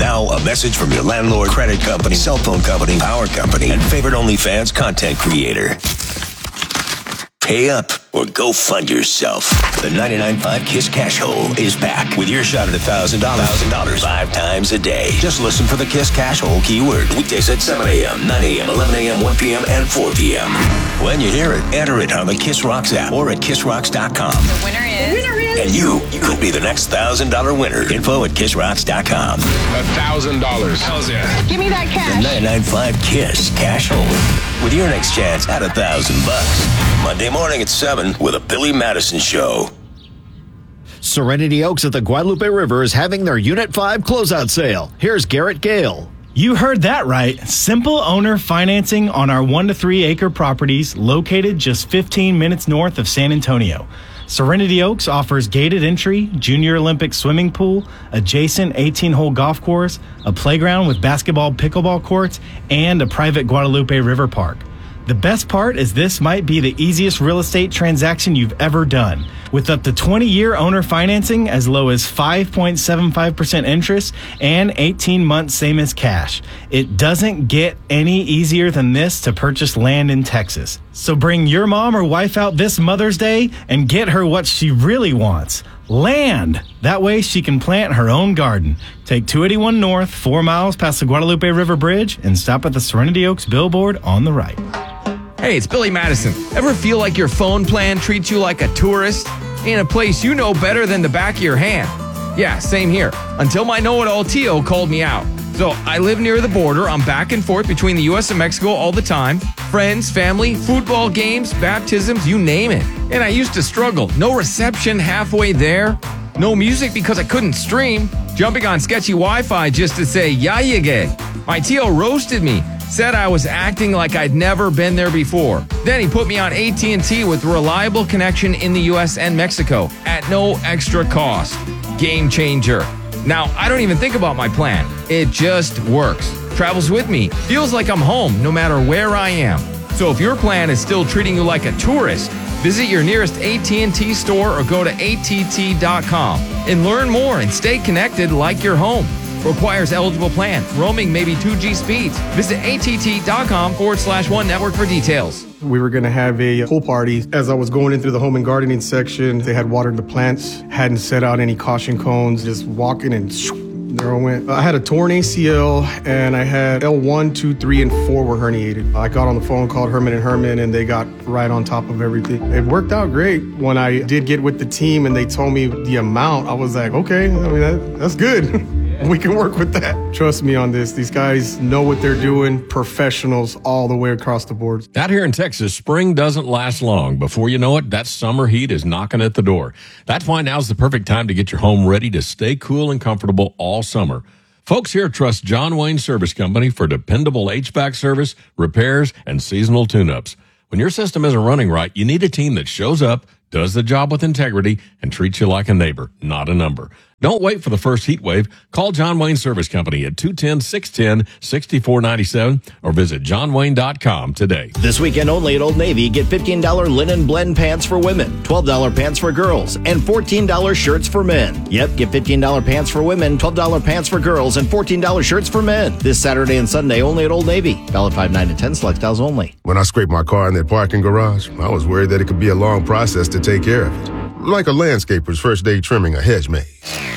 Now, a message from your landlord, credit company, cell phone company, power company, and favorite OnlyFans content creator. Pay up or go fund yourself. The 99.5 KISS Cash Hole is back with your shot at $1,000 5 times a day. Just listen for the KISS Cash Hole keyword. Weekdays at 7 a.m., 9 a.m., 11 a.m., 1 p.m., and 4 p.m. When you hear it, enter it on the Kiss Rocks app or at KissRocks.com. The winner is... And you could be the next $1,000 winner. Info at KissRocks.com. $1,000. Hells yeah. Give me that cash. The 99.5 KISS Cash Hole. With your next chance at $1,000. Monday morning at 7 with a Billy Madison Show. Serenity Oaks at the Guadalupe River is having their Unit 5 closeout sale. Here's Garrett Gale. You heard that right. Simple owner financing on our 1 to 3 acre properties located just 15 minutes north of San Antonio. Serenity Oaks offers gated entry, junior Olympic swimming pool, adjacent 18-hole golf course, a playground with basketball pickleball courts, and a private Guadalupe River Park. The best part is this might be the easiest real estate transaction you've ever done. With up to 20-year owner financing as low as 5.75% interest and 18 months same as cash. It doesn't get any easier than this to purchase land in Texas. So bring your mom or wife out this Mother's Day and get her what she really wants. Land. That way she can plant her own garden. Take 281 North, 4 miles past the Guadalupe River Bridge, and stop at the Serenity Oaks billboard on the right. Hey, it's Billy Madison. Ever feel like your phone plan treats you like a tourist in a place you know better than the back of your hand? Yeah, same here. Until my know-it-all Tio called me out. So I live near the border. I'm back and forth between the U.S. and Mexico all the time. Friends, family, football games, baptisms, you name it. And I used to struggle. No reception halfway there. No music because I couldn't stream. Jumping on sketchy Wi-Fi just to say, ya llegué. My Tio roasted me. Said I was acting like I'd never been there before. Then he put me on AT&T with reliable connection in the U.S. and Mexico at no extra cost. Game changer. Now, I don't even think about my plan. It just works. Travels with me. Feels like I'm home no matter where I am. So if your plan is still treating you like a tourist, visit your nearest AT&T store or go to att.com and learn more and stay connected like you're home. Requires eligible plan. Roaming may be 2G speeds. Visit att.com/one network for details. We were going to have a pool party. As I was going in through the home and gardening section, they had watered the plants, hadn't set out any caution cones, just walking and there I went. I had a torn ACL and I had L1, 2, 3, and 4 were herniated. I got on the phone, called Herman & Herman, and they got right on top of everything. It worked out great. When I did get with the team and they told me the amount, I was like, okay, I mean, that's good. We can work with that. Trust me on this. These guys know what they're doing. Professionals all the way across the board. Out here in Texas, spring doesn't last long. Before you know it, that summer heat is knocking at the door. That's why now's the perfect time to get your home ready to stay cool and comfortable all summer. Folks here trust John Wayne Service Company for dependable HVAC service, repairs, and seasonal tune-ups. When your system isn't running right, you need a team that shows up, does the job with integrity, and treats you like a neighbor, not a number. Don't wait for the first heat wave. Call John Wayne Service Company at 210-610-6497 or visit johnwayne.com today. This weekend only at Old Navy, get $15 linen blend pants for women, $12 pants for girls, and $14 shirts for men. Yep, get $15 pants for women, $12 pants for girls, and $14 shirts for men. This Saturday and Sunday only at Old Navy. Valid 5/9 to 10, select styles only. When I scraped my car in that parking garage, I was worried that it could be a long process to take care of it. Like a landscaper's first day trimming a hedge maze.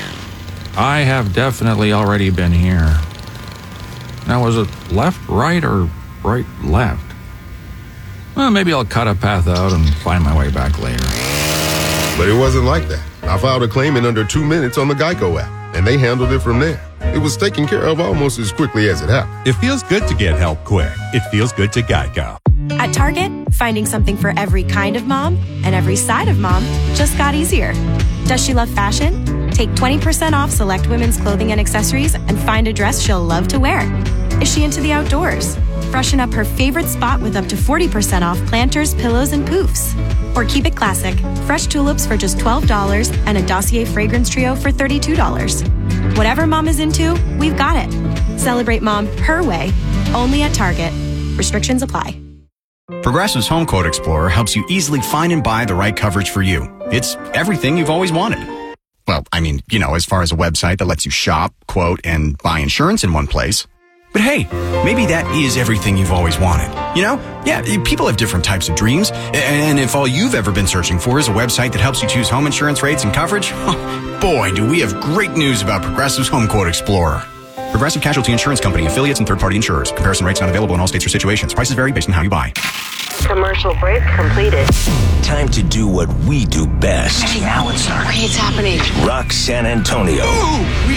I have definitely already been here. Now, was it left, right, or right, left? Well, maybe I'll cut a path out and find my way back later. But it wasn't like that. I filed a claim in under 2 minutes on the Geico app, and they handled it from there. It was taken care of almost as quickly as it happened. It feels good to get help quick. It feels good to Geico. At Target, finding something for every kind of mom and every side of mom just got easier. Does she love fashion? Take 20% off select women's clothing and accessories and find a dress she'll love to wear. Is she into the outdoors? Freshen up her favorite spot with up to 40% off planters, pillows, and poofs. Or keep it classic. Fresh tulips for just $12 and a Dossier fragrance trio for $32. Whatever mom is into, we've got it. Celebrate mom her way, only at Target. Restrictions apply. Progressive's Home Quote Explorer helps you easily find and buy the right coverage for you. It's everything you've always wanted. Well, I mean, as far as a website that lets you shop, quote, and buy insurance in one place. But hey, maybe that is everything you've always wanted. Yeah, people have different types of dreams. And if all you've ever been searching for is a website that helps you choose home insurance rates and coverage, boy, do we have great news about Progressive's Home Quote Explorer. Progressive Casualty Insurance Company, affiliates, and third-party insurers. Comparison rates not available in all states or situations. Prices vary based on how you buy. Commercial break completed. Time to do what we do best. Hey, now it's starting. Okay, it's happening. Rock San Antonio. Ooh, we